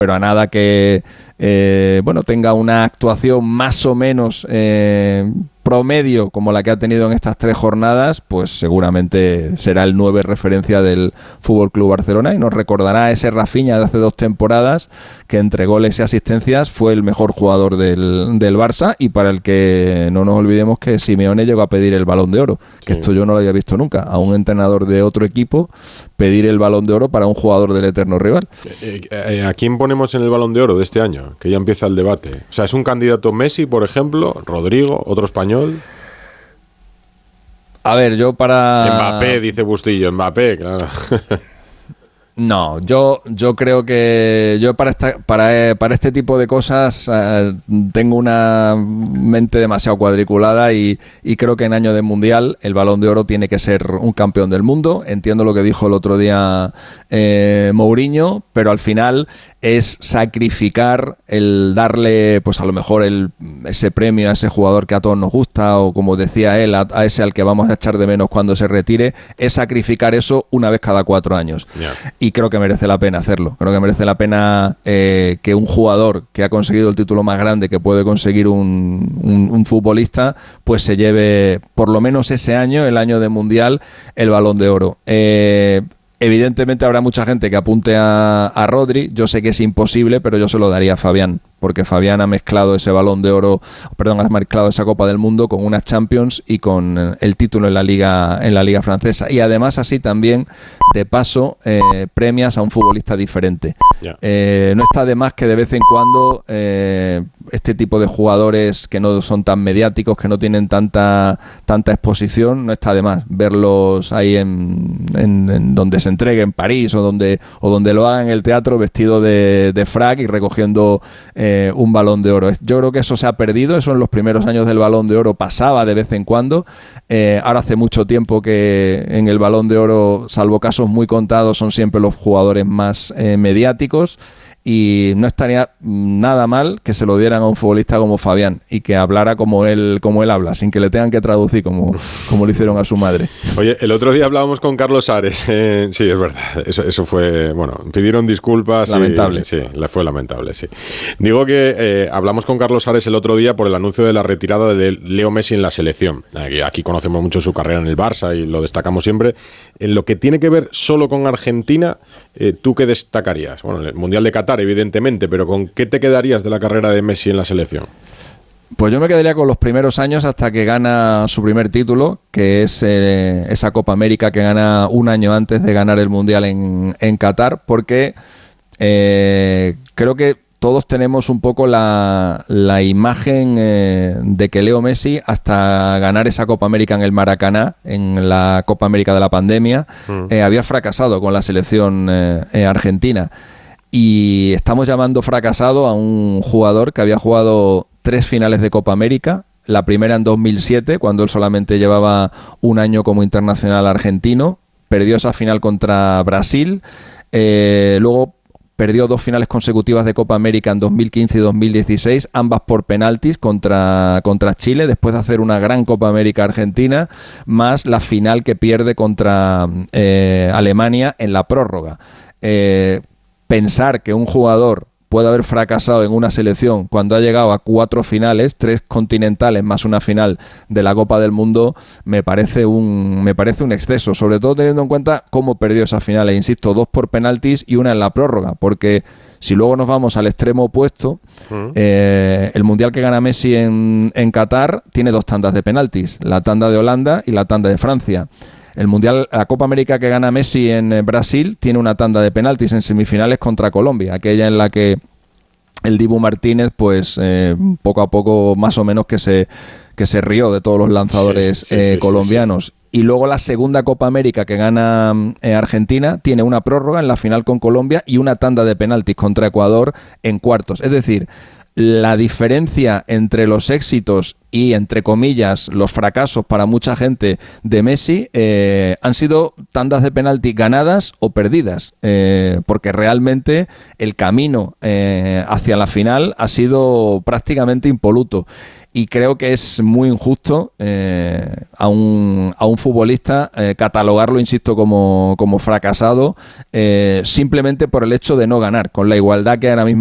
pero a nada que tenga una actuación más o menos promedio como la que ha tenido en estas 3 jornadas, pues seguramente será el 9 referencia del Fútbol Club Barcelona y nos recordará ese Rafinha de hace 2 temporadas que entre goles y asistencias fue el mejor jugador del Barça, y para el que no nos olvidemos que Simeone llegó a pedir el Balón de Oro, que esto yo no lo había visto nunca, a un entrenador de otro equipo pedir el Balón de Oro para un jugador del eterno rival. ¿A quién ponemos en el Balón de Oro de este año? Que ya empieza el debate. O sea, ¿es un candidato Messi, por ejemplo? ¿Rodrigo? ¿Otro español? A ver, yo para... Mbappé, dice Bustillo. Mbappé, claro. No, yo creo que yo para este tipo de cosas tengo una mente demasiado cuadriculada y creo que en año de Mundial el Balón de Oro tiene que ser un campeón del mundo. Entiendo lo que dijo el otro día Mourinho, pero al final es sacrificar el darle, pues a lo mejor ese premio a ese jugador que a todos nos gusta, o como decía él, a ese al que vamos a echar de menos cuando se retire, es sacrificar eso una vez cada 4 años. Yeah. Y creo que merece la pena hacerlo. Creo que merece la pena que un jugador que ha conseguido el título más grande que puede conseguir un futbolista, pues se lleve por lo menos ese año, el año de Mundial, el Balón de Oro. Evidentemente habrá mucha gente que apunte a Rodri. Yo sé que es imposible, pero yo se lo daría a Fabián, porque Fabián ha mezclado ese Balón de Oro, ha mezclado esa Copa del Mundo con unas Champions y con el título en la Liga francesa. Y además así también, de paso, premias a un futbolista diferente. Yeah. No está de más que de vez en cuando este tipo de jugadores que no son tan mediáticos, que no tienen tanta exposición, no está de más verlos ahí en donde se entregue, en París o donde lo hagan en el teatro, vestido de frac y recogiendo un Balón de Oro. Yo creo que eso se ha perdido. Eso en los primeros años del Balón de Oro pasaba de vez en cuando. Ahora hace mucho tiempo que en el Balón de Oro, salvo casos muy contados, son siempre los jugadores más mediáticos. Y no estaría nada mal que se lo dieran a un futbolista como Fabián y que hablara como él habla, sin que le tengan que traducir como lo hicieron a su madre. Oye, el otro día hablábamos con Carlos Ares. Sí, es verdad. Eso fue... Bueno, pidieron disculpas. Lamentable. Sí, fue lamentable, sí. Digo que hablamos con Carlos Ares el otro día por el anuncio de la retirada de Leo Messi en la selección. Aquí conocemos mucho su carrera en el Barça y lo destacamos siempre. En lo que tiene que ver solo con Argentina, ¿tú qué destacarías? Bueno, el Mundial de Qatar, evidentemente, pero ¿con qué te quedarías de la carrera de Messi en la selección? Pues yo me quedaría con los primeros años hasta que gana su primer título, que es esa Copa América que gana un año antes de ganar el Mundial en Qatar, porque creo que todos tenemos un poco la imagen de que Leo Messi, hasta ganar esa Copa América en el Maracaná, en la Copa América de la pandemia, había fracasado con la selección argentina. Y estamos llamando fracasado a un jugador que había jugado 3 finales de Copa América. La primera en 2007, cuando él solamente llevaba un año como internacional argentino. Perdió esa final contra Brasil. Luego perdió 2 finales consecutivas de Copa América en 2015 y 2016, ambas por penaltis contra Chile, después de hacer una gran Copa América argentina, más la final que pierde contra Alemania en la prórroga. Pensar que un jugador puede haber fracasado en una selección cuando ha llegado a 4 finales, 3 continentales más una final de la Copa del Mundo, me parece un exceso, sobre todo teniendo en cuenta cómo perdió esas finales, insisto, 2 por penaltis y una en la prórroga, porque si luego nos vamos al extremo opuesto, el Mundial que gana Messi en Qatar tiene 2 tandas de penaltis, la tanda de Holanda y la tanda de Francia. El Mundial, la Copa América que gana Messi en Brasil tiene una tanda de penaltis en semifinales contra Colombia, aquella en la que el Dibu Martínez, pues poco a poco más o menos que se rió de todos los lanzadores colombianos. Sí. Y luego la segunda Copa América que gana Argentina tiene una prórroga en la final con Colombia y una tanda de penaltis contra Ecuador en cuartos. Es decir, la diferencia entre los éxitos y, entre comillas, los fracasos para mucha gente de Messi han sido tandas de penalti ganadas o perdidas, porque realmente el camino hacia la final ha sido prácticamente impoluto. y creo que es muy injusto a un futbolista catalogarlo, insisto, como fracasado simplemente por el hecho de no ganar, con la igualdad que ahora mismo